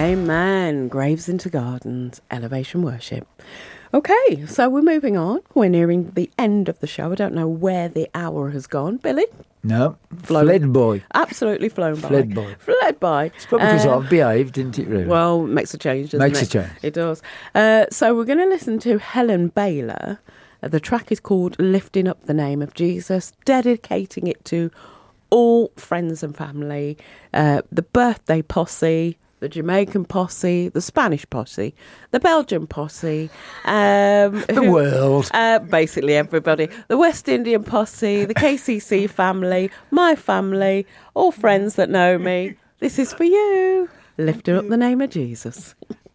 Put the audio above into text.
Amen. Graves into Gardens, Elevation Worship. Okay, so we're moving on. We're nearing the end of the show. I don't know where the hour has gone. Billy? No, fled by. Absolutely flown by. Fled by. Fled by. It's probably because I've behaved, didn't it, really? Well, makes a change, doesn't it? Makes a change. It does. So we're going to listen to Helen Baylor. The track is called Lifting Up the Name of Jesus, dedicating it to all friends and family, the birthday posse, the Jamaican posse, the Spanish posse, the Belgian posse, the world. Basically everybody, the West Indian posse, the KCC family, my family, all friends that know me. This is for you. Lifting up the name of Jesus.